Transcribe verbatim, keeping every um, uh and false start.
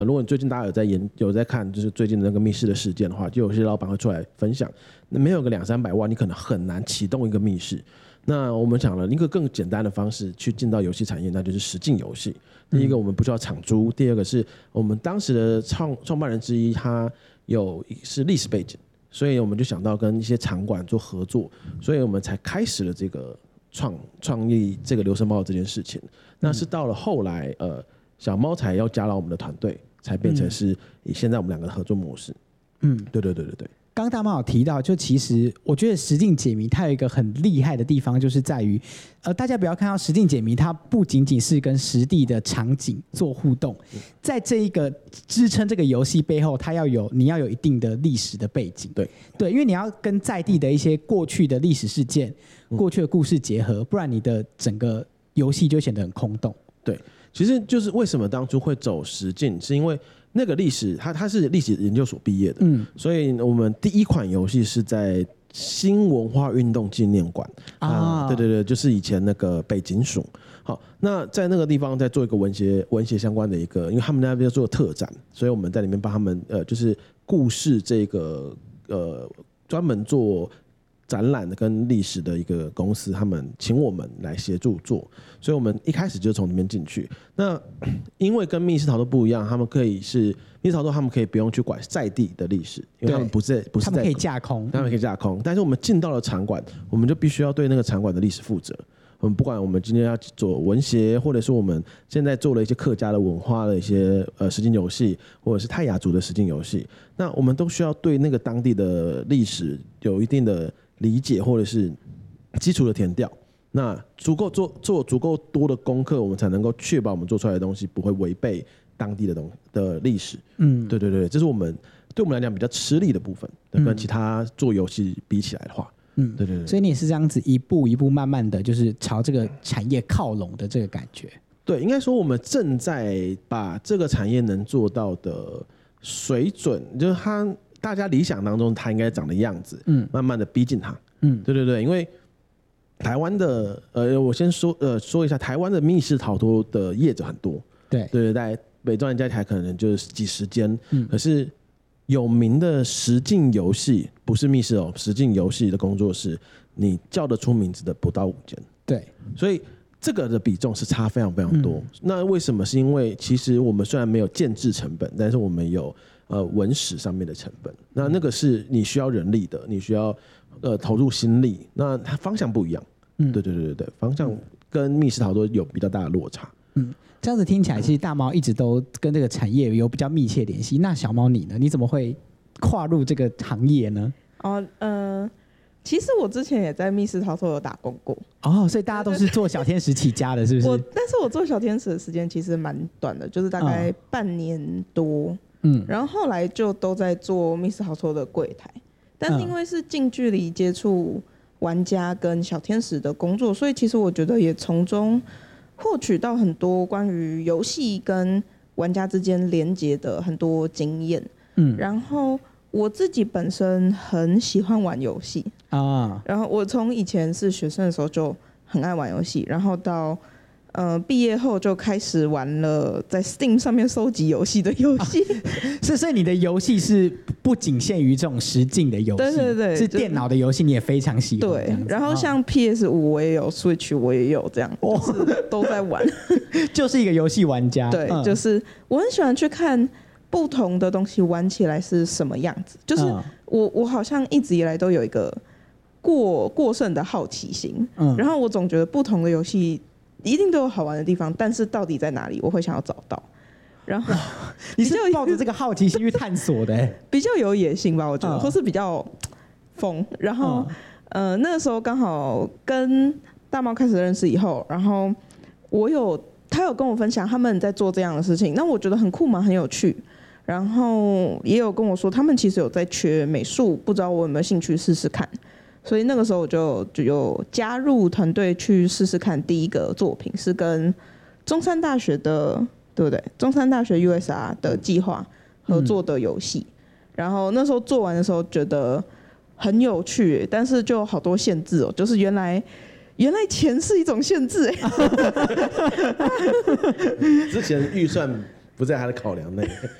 如果你最近大家有在研有在看，就是最近的那个密室的事件的话，就有些老板会出来分享，那没有个两三百万，你可能很难启动一个密室。那我们讲了一个更简单的方式去进到游戏产业，那就是实境游戏。第一个我们不需要场租，第二个是我们当时的创创办人之一，他有是历史背景，所以我们就想到跟一些场馆做合作，所以我们才开始了这个创创立这个流声猫这件事情。那是到了后来，呃，小猫才要加到我们的团队，才变成是以现在我们两个的合作模式。嗯，对对对对对。 刚刚大猫有提到，就其实我觉得实境解谜它有一个很厉害的地方，就是在于，呃，大家不要看到实境解谜，它不仅仅是跟实地的场景做互动，在这一个支撑这个游戏背后，它要有你要有一定的历史的背景， 对对，因为你要跟在地的一些过去的历史事件、过去的故事结合，不然你的整个游戏就显得很空洞。 对，其实就是为什么当初会走实境，是因为那个历史，他他是历史研究所毕业的，嗯，所以我们第一款游戏是在新文化运动纪念馆啊、呃，对对对，就是以前那个北警署。好，那在那个地方在做一个文学文学相关的一个，因为他们那边做特展，所以我们在里面帮他们呃，就是故事这个呃专门做展览跟历史的一个公司，他们请我们来协助做，所以我们一开始就从里面进去。那因为跟密室逃脱不一样，他们可以是密室逃脱，他们可以不用去管在地的历史，因为他们不是不是在， 他们可以架空， 他们可以架空。但是我们进到了场馆，我们就必须要对那个场馆的历史负责。我们不管我们今天要做文协，或者是我们现在做了一些客家的文化的一些呃实境游戏，或者是泰雅族的实境游戏，那我们都需要对那个当地的历史有一定的理解，或者是基础的填调。那足够做做足够多的功课，我们才能够确保我们做出来的东西不会违背当地的东的历史。嗯，对对对，这是我们对我们来讲比较吃力的部分，跟其他做游戏比起来的话。嗯，对对对。 所以你也是这样子一步一步慢慢的就是朝这个产业靠拢的这个感觉。 对，应该说我们正在把这个产业能做到的水准，就是它大家理想当中它应该长的样子，嗯，慢慢的逼近它。嗯，对对对，因为台湾的呃，我先说呃说一下，台湾的密室逃脱的业者很多， 对对对，在北中南加起来可能就是几十间，嗯，可是有名的实境游戏不是密室哦，实境游戏的工作室，你叫得出名字的不到五间， 对， 所以这个的比重是差非常非常多。嗯、那为什么？是因为其实我们虽然没有建制成本，但是我们有呃文史上面的成本，那那个是你需要人力的，你需要呃投入心力，那它方向不一样。嗯，对对对对对，方向跟密室逃脱有比较大的落差。 嗯，这样子听起来，其实大猫一直都跟这个产业有比较密切联系。那小猫你呢？你怎么会跨入这个行业呢？ 哦，呃，其实我之前也在密室逃脱有打工过。 哦，所以大家都是做小天使起家的，是不是？ 我，但是我做小天使的时间其实蛮短的，就是大概半年多。嗯，然后后来就都在做密室逃脱的柜台，但是因为是近距离接触玩家跟小天使的工作，所以其实我觉得也从中获取到很多关于游戏跟玩家之间连结的很多经验。嗯，然后我自己本身很喜欢玩游戏啊，然后我从以前是学生的时候就很爱玩游戏，然后到呃毕业后就开始玩了在 Steam 上面收集游戏的游戏。 是，所以你的游戏是不仅限于这种实境的游戏， 对对对， 是电脑的游戏你也非常喜欢。 对，然后像 P S 五 我也有 ，Switch 我也有，这样、哦、就是都在玩， 就是一个游戏玩家。 对、嗯，就是我很喜欢去看不同的东西玩起来是什么样子，就是我我好像一直以来都有一个过过剩的好奇心，嗯，然后我总觉得不同的游戏一定都有好玩的地方，但是到底在哪里，我会想要找到。然后你是抱着这个好奇心去探索的、欸， 比较有野心吧，我觉得，嗯、或是比较疯。然后、嗯、呃，那个时候刚好跟大猫开始认识以后，然后我有他有跟我分享他们在做这样的事情，那我觉得很酷嘛，很有趣。然后也有跟我说，他们其实有在缺美术，不知道我有没有兴趣试试看。所以那个时候我就就有加入团队去试试看。第一个作品是跟中山大学的，对不对？中山大学 U S R 的计划合作的游戏、嗯。然后那时候做完的时候觉得很有趣，但是就好多限制哦，就是原来原来钱是一种限制哎。 之前预算不在他的考量内。